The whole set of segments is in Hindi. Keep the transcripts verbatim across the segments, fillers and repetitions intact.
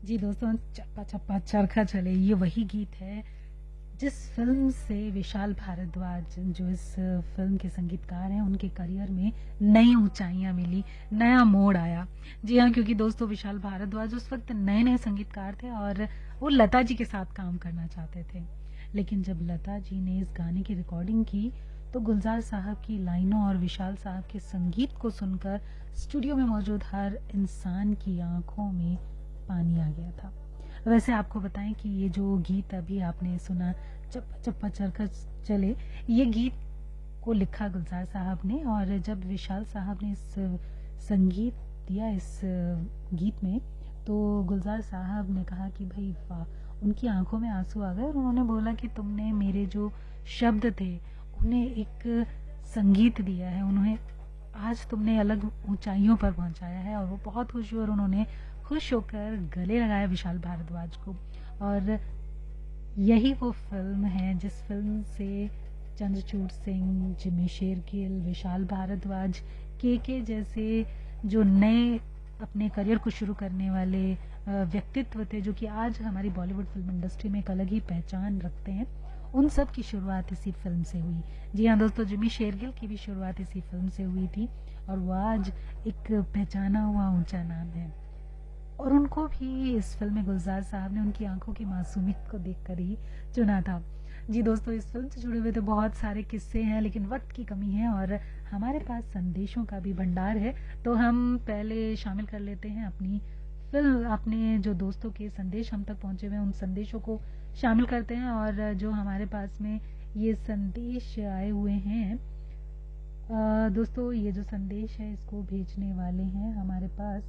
जी दोस्तों, चप्पा चप्पा चरखा चले ये वही गीत है जिस फिल्म से विशाल भारद्वाज, जो इस फिल्म के संगीतकार हैं, उनके करियर में नई ऊंचाइयां मिली, नया मोड़ आया। जी हाँ, क्योंकि दोस्तों विशाल भारद्वाज उस वक्त नए नए संगीतकार थे और वो लता जी के साथ काम करना चाहते थे। लेकिन जब लता जी ने इस गाने की रिकॉर्डिंग की तो गुलजार साहब की लाइनों और विशाल साहब के संगीत को सुनकर स्टूडियो में मौजूद हर इंसान की आंखों में पानी आ गया था। वैसे आपको बताएं कि ये जो गीत अभी आपने सुना, चप्पा चप्पा चरखा चले, ये गीत को लिखा गुलजार साहब ने, और जब विशाल साहब ने इस संगीत दिया इस गीत में तो गुलजार साहब ने कहा कि भाई वाह, उनकी आंखों में आंसू आ गए और उन्होंने बोला कि तुमने मेरे जो शब्द थे उन्हें एक संगीत दिया है, उन्हें आज तुमने अलग ऊंचाइयों पर पहुंचाया है। और वो बहुत खुश हुए और उन्होंने खुश होकर गले लगाया विशाल भारद्वाज को। और यही वो फिल्म है जिस फिल्म से चंद्रचूड़ सिंह, जिमी शेरगिल, विशाल भारद्वाज, के के जैसे जो नए अपने करियर को शुरू करने वाले व्यक्तित्व थे, जो कि आज हमारी बॉलीवुड फिल्म इंडस्ट्री में एक अलग ही पहचान रखते हैं, उन सब की शुरुआत इसी फिल्म से हुई। जी हाँ दोस्तों, जिमी शेरगिल की भी शुरुआत इसी फिल्म से हुई थी और वो आज एक पहचाना हुआ ऊंचा नाम है। और उनको भी इस फिल्म में गुलजार साहब ने उनकी आंखों की मासूमियत को देखकर ही चुना था। जी दोस्तों, इस फिल्म से जुड़े हुए तो बहुत सारे किस्से हैं, लेकिन वक्त की कमी है और हमारे पास संदेशों का भी भंडार है, तो हम पहले शामिल कर लेते हैं अपनी फिल्म, अपने जो दोस्तों के संदेश हम तक पहुंचे हुए हैं उन संदेशों को शामिल करते हैं। और जो हमारे पास में ये संदेश आए हुए हैं, आ, दोस्तों ये जो संदेश है इसको भेजने वाले हैं हमारे पास,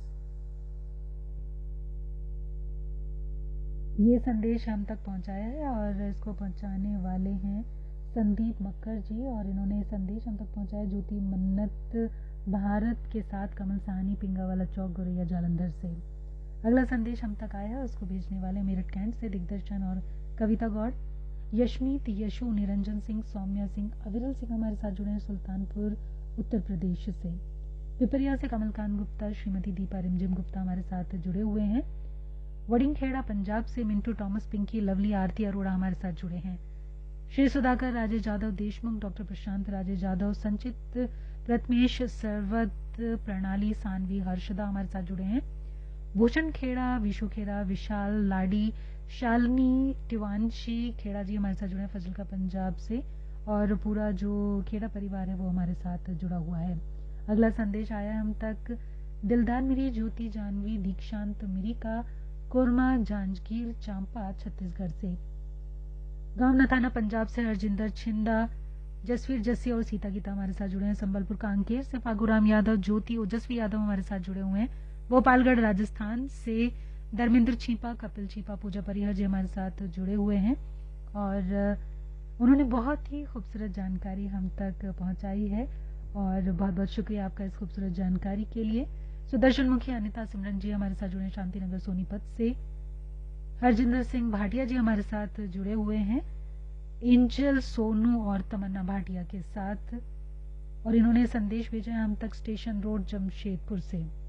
ये संदेश हम तक पहुंचाया है और इसको पहुंचाने वाले हैं संदीप मक्कर जी, और इन्होंने संदेश हम तक पहुंचाया ज्योति मन्नत भारत के साथ कमल साहनी, पिंगावाला चौक, गोरैया जालंधर से। अगला संदेश हम तक आया है, उसको भेजने वाले मेरठ कैंट से दिग्दर्शन और कविता गौड़, यशमीत, यशु, निरंजन सिंह, सौम्या सिंह, अविरल सिंह हमारे साथ जुड़े हैं सुल्तानपुर उत्तर प्रदेश से। पिपरिया से कमलकांत गुप्ता, श्रीमती दीपा रिमझिम गुप्ता हमारे साथ जुड़े हुए हैं। वडिंगखेड़ा पंजाब से मिंटू टॉमस, पिंकी, लवली, आरती अरोड़ा हमारे साथ जुड़े हैं। श्री सुधाकर, राजेश जाधव देशमुख, डॉक्टर प्रशांत, राजेश जाधव, संचित, प्रथमेश, सरवत, प्रणाली, सानवी, हर्षदा हमारे साथ जुड़े हैं। भूषण खेड़ा, विशु खेड़ा, विशाल, लाडी, शालिनी, टिवांशी खेड़ा जी हमारे साथ जुड़े हैं फजल का पंजाब से, और पूरा जो खेड़ा परिवार है वो हमारे साथ जुड़ा हुआ है। अगला संदेश आया है हम तक दिलदार मिरी, ज्योति, जानवी, दीक्षांत, मिरिका, कोरमा, जांजगीर चांपा छत्तीसगढ़ से। गांव नथाना पंजाब से हरजिंदर छिंदा, जसवीर जस्सी और सीता गीता हमारे साथ जुड़े हैं। संबलपुर कांकेर से फागुराम यादव, ज्योति, ओजस्वी यादव हमारे साथ जुड़े हुए हैं। भोपालगढ़ राजस्थान से धर्मेंद्र छीपा, कपिल छीपा, पूजा परिहर जी हमारे साथ जुड़े हुए हैं और उन्होंने बहुत ही खूबसूरत जानकारी हम तक पहुंचाई है और बहुत बहुत शुक्रिया आपका इस खूबसूरत जानकारी के लिए। सुदर्शन मुखी, अनिता, सिमरन जी हमारे साथ जुड़े हैं शांतिनगर सोनीपत से। हरजिंदर सिंह भाटिया जी हमारे साथ जुड़े हुए हैं एंजल, सोनू और तमन्ना भाटिया के साथ, और इन्होंने संदेश भेजा है हम तक स्टेशन रोड जमशेदपुर से।